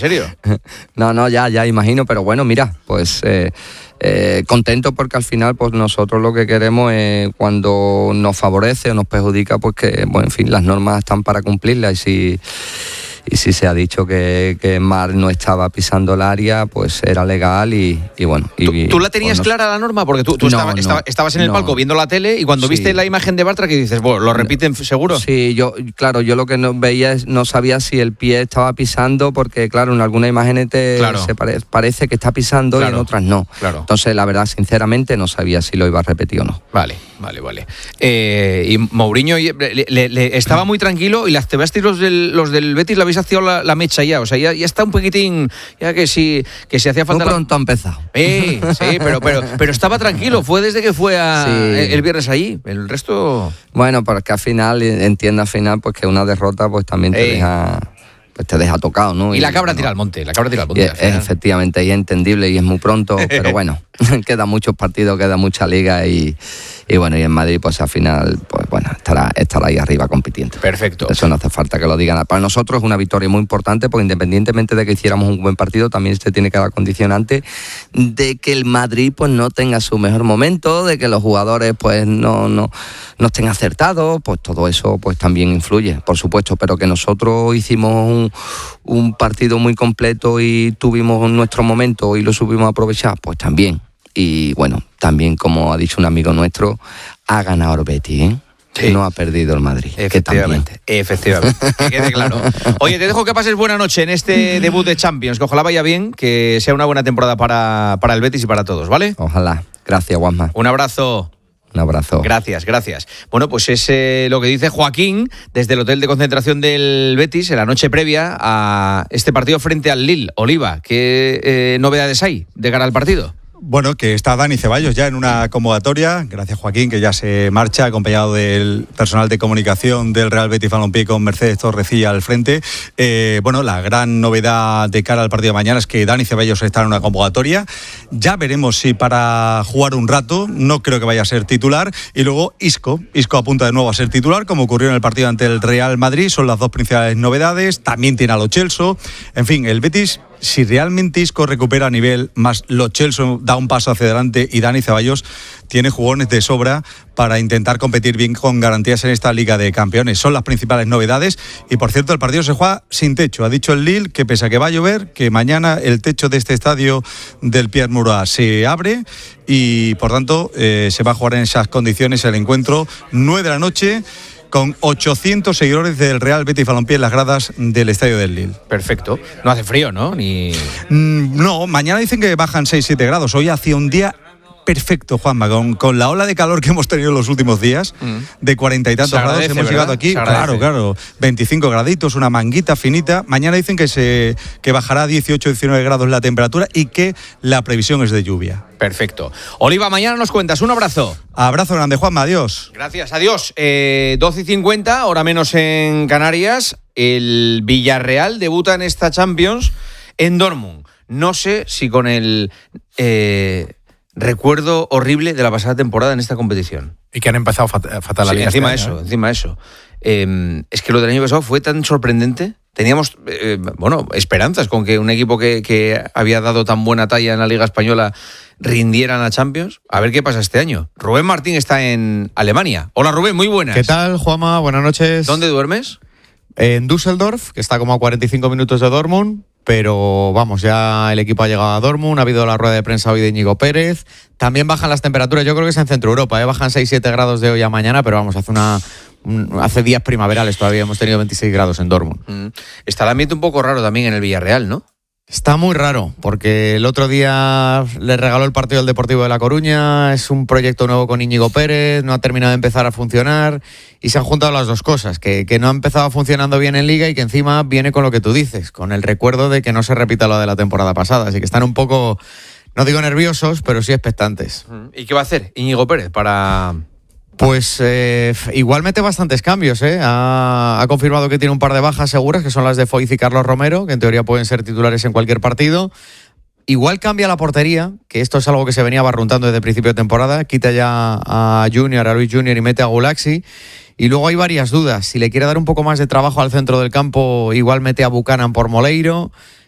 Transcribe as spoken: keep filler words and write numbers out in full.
serio? No, no, ya, ya imagino, pero bueno, mira, pues eh, eh, contento porque al final pues nosotros lo que queremos es cuando nos favorece o nos perjudica, pues que, bueno, en fin, las normas están para cumplirlas y si... Y si se ha dicho que, que Mar no estaba pisando el área, pues era legal y, y bueno. Y, ¿Tú, ¿Tú la tenías pues, clara la norma? Porque tú, tú no, estaba, no, estaba, estabas en el no. palco viendo la tele y cuando Sí. viste la imagen de Bartra, que dices, bueno, ¿lo repiten seguro? Sí, yo, claro, yo lo que no veía es, no sabía si el pie estaba pisando, porque claro, en algunas imágenes te, Claro. se pare, parece que está pisando Claro. y en otras no. Claro. Entonces, la verdad, sinceramente, no sabía si lo iba a repetir o no. Vale, vale, vale. Eh, y Mourinho le, le, le estaba muy tranquilo y las activasteis los del, los del Betis, le habéis activado la, la mecha ya, o sea, ya, ya está un poquitín, ya que si, que si hacía falta... Muy pronto la... ha empezado. Eh, sí, pero, pero, pero estaba tranquilo, fue desde que fue a, Sí. el, el viernes allí, el resto... Bueno, porque al final, entiendo al final, pues que una derrota pues también te Ey. deja... Pues te deja tocado, ¿no? Y, y la cabra no, tira al monte, la cabra tira al y monte. es, al final. efectivamente, y es entendible y es muy pronto, pero bueno, quedan muchos partidos, queda mucha liga y, y bueno, y en Madrid pues al final, pues bueno, estará, estará ahí arriba compitiendo. Perfecto. Eso no hace falta que lo digan. Para nosotros es una victoria muy importante porque independientemente de que hiciéramos un buen partido, también se tiene que dar condicionante de que el Madrid pues no tenga su mejor momento, de que los jugadores pues no, no, no estén acertados, pues todo eso pues también influye, por supuesto, pero que nosotros hicimos un Un, un partido muy completo y tuvimos nuestro momento y lo supimos aprovechar, pues también. Y bueno, también como ha dicho un amigo nuestro, ha ganado el Betis, ¿eh? Sí. No ha perdido el Madrid. Efectivamente, efectivamente, que quede claro. Oye, te dejo que pases buena noche en este debut de Champions, que ojalá vaya bien, que sea una buena temporada para, para el Betis y para todos, ¿vale? Ojalá. Gracias, Juanma. Un abrazo. Un abrazo. Gracias, gracias. Bueno, pues es eh, lo que dice Joaquín desde el hotel de concentración del Betis en la noche previa a este partido frente al Lille. Oliva, ¿qué eh, novedades hay de cara al partido? Bueno, que está Dani Ceballos ya en una convocatoria, gracias Joaquín, que ya se marcha, acompañado del personal de comunicación del Real Betis Balompié con Mercedes Torrecilla al frente. Eh, bueno, la gran novedad de cara al partido de mañana es que Dani Ceballos está en una convocatoria. Ya veremos si para jugar un rato, no creo que vaya a ser titular. Y luego Isco, Isco apunta de nuevo a ser titular, como ocurrió en el partido ante el Real Madrid, son las dos principales novedades. También tiene a Lo Celso. En fin, el Betis, si realmente Isco recupera a nivel, más Lo Celso da un paso hacia adelante y Dani Ceballos tiene jugones de sobra para intentar competir bien con garantías en esta Liga de Campeones. Son las principales novedades y, por cierto, el partido se juega sin techo. Ha dicho el Lille que, pese a que va a llover, que mañana el techo de este estadio del Pierre Murat se abre y, por tanto, eh, se va a jugar en esas condiciones el encuentro nueve de la noche con ochocientos seguidores del Real Betis Balompié en las gradas del estadio del Lille. Perfecto. No hace frío, ¿no? Ni... Mm, no, mañana dicen que bajan seis siete grados. Hoy hacía un día perfecto, Juanma, con, con la ola de calor que hemos tenido en los últimos días, mm. de cuarenta y tantos grados, hemos ¿verdad? llegado aquí, claro, claro, veinticinco graditos, una manguita finita. Mañana dicen que se que bajará dieciocho diecinueve grados la temperatura y que la previsión es de lluvia. Perfecto. Oliva, mañana nos cuentas. Un abrazo. Abrazo grande, Juanma. Adiós. Gracias, adiós. Eh, doce y cincuenta, hora menos en Canarias. El Villarreal debuta en esta Champions en Dortmund. No sé si con el... Eh, recuerdo horrible de la pasada temporada en esta competición. Y que han empezado fat- fatal la sí, liga. encima este eso, año, ¿eh? encima eso. Eh, es que lo del año pasado fue tan sorprendente. Teníamos, eh, bueno, esperanzas con que un equipo que, que había dado tan buena talla en la Liga Española rindiera en la Champions. A ver qué pasa este año. Rubén Martín está en Alemania. Hola Rubén, muy buenas. ¿Qué tal, Juanma? Buenas noches. ¿Dónde duermes? En Düsseldorf, que está como a cuarenta y cinco minutos de Dortmund. Pero vamos, ya el equipo ha llegado a Dortmund, ha habido la rueda de prensa hoy de Íñigo Pérez. También bajan las temperaturas, yo creo que es en Centro Europa, ¿eh? Bajan seis siete grados de hoy a mañana, pero vamos, hace una un, hace días primaverales todavía, hemos tenido veintiséis grados en Dortmund. Mm. Está el ambiente un poco raro también en el Villarreal, ¿no? Está muy raro, porque el otro día le regaló el partido al Deportivo de La Coruña, es un proyecto nuevo con Íñigo Pérez, no ha terminado de empezar a funcionar y se han juntado las dos cosas, que, que no ha empezado funcionando bien en Liga y que encima viene con lo que tú dices, con el recuerdo de que no se repita lo de la temporada pasada, así que están un poco, no digo nerviosos, pero sí expectantes. ¿Y qué va a hacer Íñigo Pérez para...? Pues eh, igual mete bastantes cambios, ¿eh? Ha, ha confirmado que tiene un par de bajas seguras, que son las de Foyth y Carlos Romero, que en teoría pueden ser titulares en cualquier partido. Igual cambia la portería, que esto es algo que se venía barruntando desde el principio de temporada. Quita ya a Junior, a Luis Junior y mete a Gulaxi. Y luego hay varias dudas. Si le quiere dar un poco más de trabajo al centro del campo, igual mete a Buchanan por Moleiro.